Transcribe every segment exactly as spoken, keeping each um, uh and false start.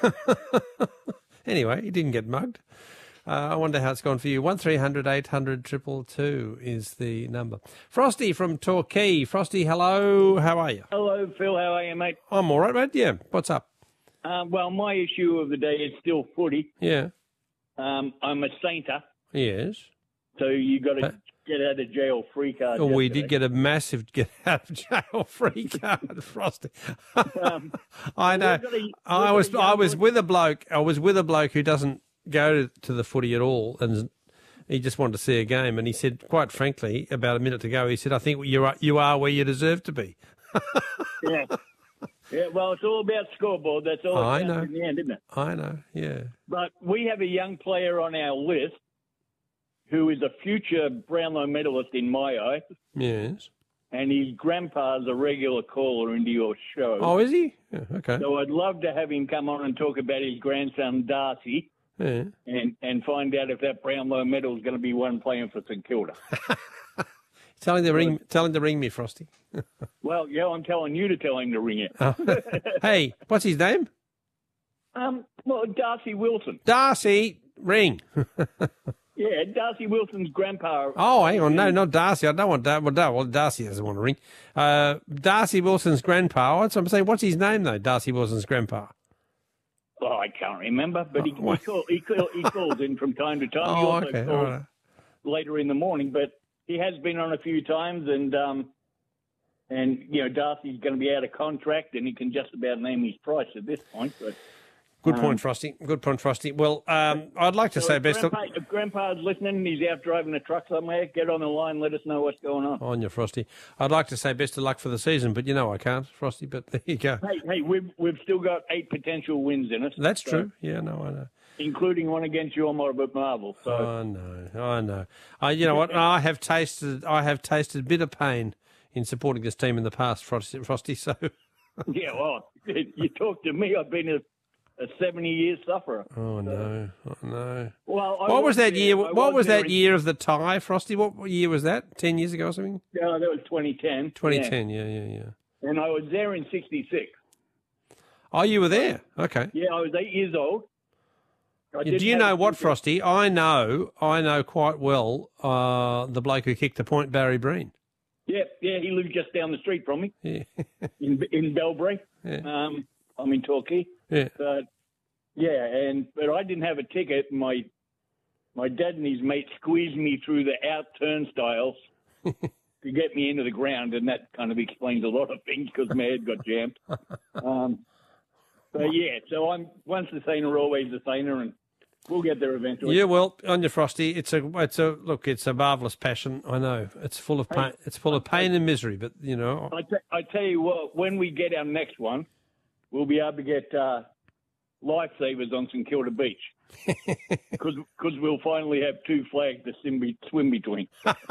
Anyway, he didn't get mugged. Uh, I wonder how it's gone for you. one three hundred eight hundred two two two is the number. Frosty from Torquay. Frosty, hello. How are you? Hello, Phil. How are you, mate? I'm all right, mate. Yeah. What's up? Uh, well, my issue of the day is still footy. Yeah. Um, I'm a sainter, Yes. so you got to Uh, get out of jail free card. Oh, we yesterday. did get a massive get out of jail free card, Frosty. Um, I know. we've got a- we've I got was a I young was boy- with a bloke. I was with a bloke who doesn't go to, to the footy at all, and he just wanted to see a game. And he said, quite frankly, about a minute ago, he said, "I think you are you are where you deserve to be." Yeah. Yeah, well, it's all about scoreboard. That's all I it counts know. in the end, isn't it? I know. Yeah. But we have a young player on our list who is a future Brownlow medalist in my eyes, Yes. and his grandpa's a regular caller into your show. Oh, is he? Yeah, okay. So I'd love to have him come on and talk about his grandson, Darcy. Yeah. And, and find out if that Brownlow medal is going to be one playing for St Kilda. Tell him to ring. Tell him to ring me, Frosty. Well, yeah, I'm telling you to tell him to ring it. Oh. Hey, what's his name? Um, well, Darcy Wilson. Darcy. Ring. Yeah, Darcy Wilson's grandpa. Oh, hang on. No, not Darcy. I don't want that. Well, no, well, Darcy doesn't want to ring. Uh, Darcy Wilson's grandpa. What's I'm saying? What's his name though? Darcy Wilson's grandpa. Oh, I can't remember, but he, Oh, he, call, he, call, he calls in from time to time. he Oh, also okay. calls All right. later in the morning, but he has been on a few times, and um, and you know Darcy's going to be out of contract, and he can just about name his price at this point. But Good um, point, Frosty. Good point, Frosty. Well, um, I'd like to so say if best of Grandpa, if Grandpa's listening, and he's out driving a truck somewhere. Get on the line. Let us know what's going on. on you, Frosty. I'd like to say best of luck for the season, but you know I can't, Frosty. But there you go. Hey, hey, we've we've still got eight potential wins in us. That's so- true. Yeah, no, I know. including one against your Morbid Marvel. So I know. I know. I, you know what? I have tasted. I have tasted a bit of pain in supporting this team in the past, Frosty. Frosty so yeah, well, you talk to me. I've been a, a seventy-year sufferer. Oh no! Oh no! Well, I What was that there- year? I What was there that in- year of the tie, Frosty? What year was that? Ten years ago or something? Yeah, that was twenty ten. Twenty ten. Yeah, yeah, yeah. Yeah. And I was there in sixty-six. Oh, you were there. Okay. Yeah, I was eight years old. I Yeah, didn't do you have know a what, ticket. Frosty? I know. I know quite well uh, the bloke who kicked the point, Barry Breen. Yeah, yeah, he lived just down the street from me Yeah. in in Belbury. Yeah. Um, I'm in Torquay. Yeah. But yeah, and but I didn't have a ticket. My my dad and his mate squeezed me through the out turnstiles to get me into the ground, and that kind of explains a lot of things because my head got jammed. Um, but yeah, so I'm once the saner, always the saner, and we'll get there eventually. Yeah, well, on your Frosty, it's a, it's a look. It's a marvelous passion. I know it's full of pain. It's full of pain and misery, but you know, I, t- I tell you what, when we get our next one, we'll be able to get uh, lifesavers on St Kilda Beach because we'll finally have two flags to swim, be- swim between.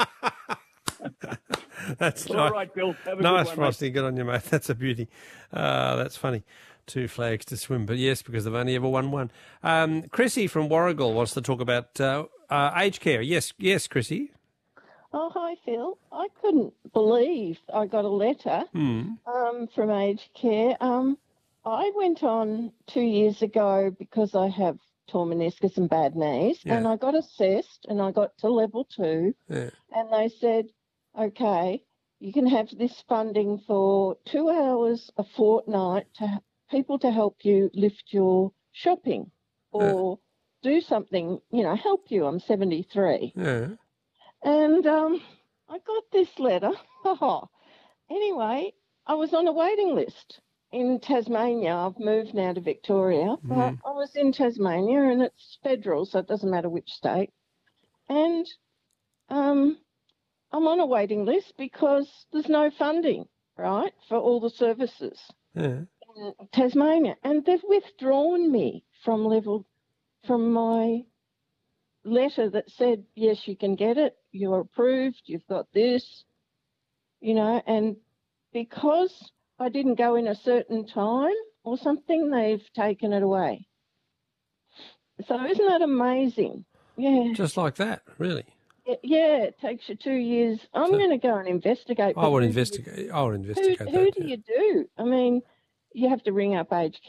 that's All nice. right, Bill. Have a Nice, good one, Frosty. Good on you, mate. That's a beauty. Uh, that's funny. Two flags to swim, but yes, because they've only ever won one. Um, Chrissy from Warrigal wants to talk about uh, uh, aged care. Yes, yes, Chrissy. Oh, hi, Phil. I couldn't believe I got a letter Hmm. um, from Aged Care. Um, I went on two years ago because I have torn meniscus and bad knees, Yeah. and I got assessed and I got to level two, Yeah. and they said, okay, you can have this funding for two hours a fortnight to people to help you lift your shopping or do something, you know, help you. I'm seventy-three. Yeah. And um, I got this letter. Anyway, I was on a waiting list in Tasmania. I've moved now to Victoria, but Mhm. I was in Tasmania and it's federal, so it doesn't matter which state. And um, I'm on a waiting list because there's no funding, right, for all the services Yeah. in Tasmania. And they've withdrawn me from level, from my letter that said, yes, you can get it, you're approved, you've got this, you know, and because I didn't go in a certain time or something, they've taken it away. So isn't that amazing? Yeah. Just like that, really. Y- Yeah, it takes you two years. I'm So- going to go and investigate. I but would who do you- investigate. I would Who, investigate who that. do yeah. you do? I mean, you have to ring up Aged